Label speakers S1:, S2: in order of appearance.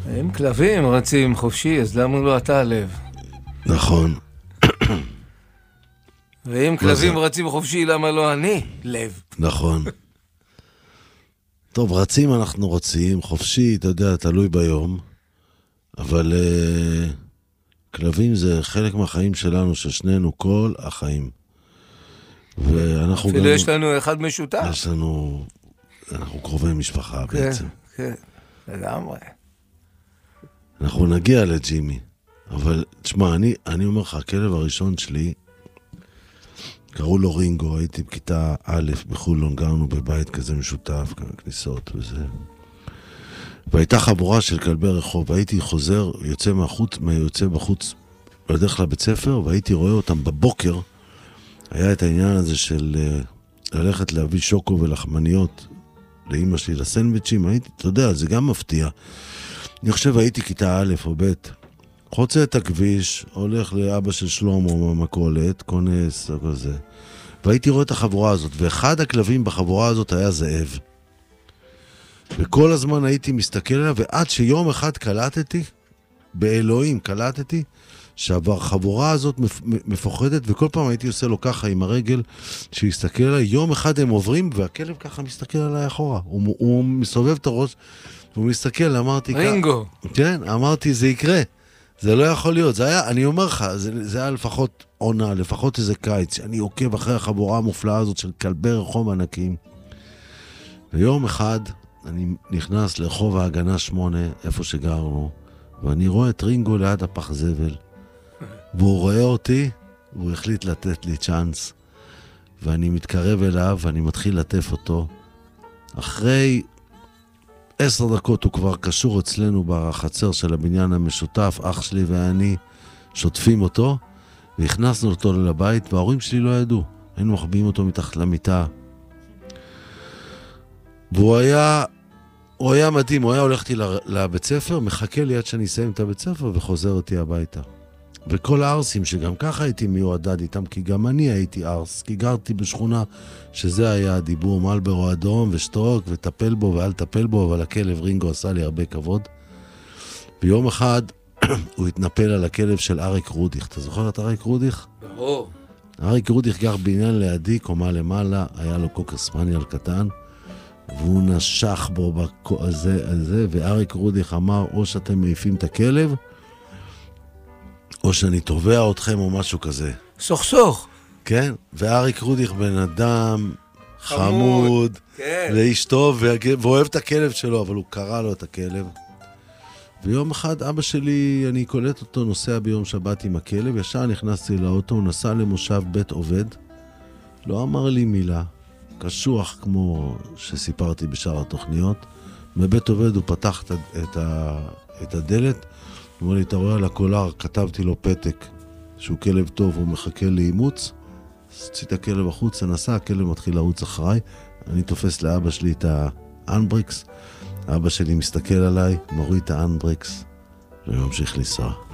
S1: אם כלבים רצים חופשי, אז למה לא אתה לב?
S2: נכון.
S1: ואם כלבים רצים חופשי, למה לא אני לב?
S2: נכון. טוב, רצים אנחנו רוצים, חופשי, אתה יודע, תלוי ביום, אבל כלבים זה חלק מהחיים שלנו, של שנינו, כל החיים. ואנחנו
S1: אפילו יש לנו אחד משותף.
S2: יש לנו, אנחנו קרובי משפחה בעצם.
S1: כן, לגמרי.
S2: אנחנו נגיע לג'ימי, אבל תשמע, אני אומר לך, הכלב הראשון שלי, קראו לו רינגו, הייתי בכיתה א' בחולון, גרנו בבית כזה משותף, כניסות וזה. והייתה חבורה של כלבי רחוב, הייתי חוזר, יוצא בחוץ, בדרך לבית ספר, והייתי רואה אותם בבוקר, היה את העניין הזה של ללכת להביא שוקו ולחמניות לאמא שלי לסנדוויצ'ים, הייתי, אתה יודע, זה גם מפתיע. אני חושב, הייתי כיתה א' או ב', חוצה את הכביש, הולך לאבא של שלמה מהמכולת, כונס או כזה. והייתי רואה את החבורה הזאת, ואחד הכלבים בחבורה הזאת היה זאב. וכל הזמן הייתי מסתכל עליו, ועד שיום אחד קלטתי, באלוהים קלטתי, שהחבורה הזאת מפוחדת, וכל פעם הייתי עושה לו ככה עם הרגל, שיסתכל עליי, יום אחד הם עוברים, והכלב ככה מסתכל עליי אחורה. הוא מסובב את הראש, והוא מסתכל, אמרתי...
S1: רינגו.
S2: כן, אמרתי, זה יקרה. זה לא יכול להיות, זה היה, אני אומר לך, זה היה לפחות עונה, לפחות איזה קיץ, אני עוקב אחרי החבורה המופלאה הזאת של כלבי רחוב ענקים. ויום אחד אני נכנס לרחוב ההגנה 8, איפה שגרנו, ואני רואה את רינגו ליד הפח זבל, והוא רואה אותי, והוא החליט לתת לי צ'אנס, ואני מתקרב אליו, ואני מתחיל לטף אותו. אחרי 10 דקות הוא כבר קשור אצלנו בחצר של הבניין המשותף, אח שלי ואני שוטפים אותו, והכנסנו אותו לבית, וההורים שלי לא ידעו. היינו מחביאים אותו מתחת למיטה. והוא היה מדהים, הוא היה הולך איתי לבית ספר, מחכה לי עד שאני אסיים את הבית ספר, וחוזר אותי הביתה. וכל הארסים שגם ככה הייתי מיועדד איתם, כי גם אני הייתי ארס, כי גרתי בשכונה שזה היה הדיבור, מלברו אדום ושטוק וטפל בו ואל טפל בו, אבל הכלב רינגו עשה לי הרבה כבוד. ויום אחד הוא התנפל על הכלב של אריק רודיך. אתה זוכר את אריק רודיך?
S1: ברור.
S2: אריק רודיך גר בעניין לידי, קומה למעלה, היה לו קוקר ספניאל קטן, והוא נשך בו הזה, ואריק רודיך אמר, או שאתם מעיפים את הכלב, או שאני תובע אתכם או משהו כזה.
S1: סוך.
S2: כן? ואריק רודיך בן אדם חמוד,
S1: כן.
S2: לאיש טוב, ואוהב את הכלב שלו, אבל הוא קרא לו את הכלב. ויום אחד אבא שלי, אני קולט אותו, נוסע ביום שבת עם הכלב, ישר נכנסתי לאוטו, הוא נסע למושב בית עובד, לא אמר לי מילה, קשוח כמו שסיפרתי בשאר התוכניות. בבית עובד הוא פתח את הדלת, הוא אומר לי, אתה רואה על הקולר, כתבתי לו פתק שהוא כלב טוב, הוא מחכה לאימוץ, הוציא את הכלב החוצה, נסע, הכלב מתחיל לרוץ אחריי, אני תופס לאבא שלי את האנברקס, אבא שלי מסתכל עליי, מוריד את האנברקס, וממשיך לנסוע.